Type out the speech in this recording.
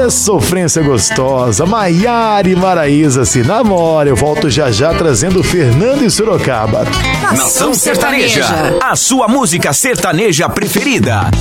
Ê, sofrência gostosa. Maiara e Maraísa se namora. Eu volto já já trazendo o Fernando e Sorocaba. Nação Sertaneja, a sua música sertaneja preferida.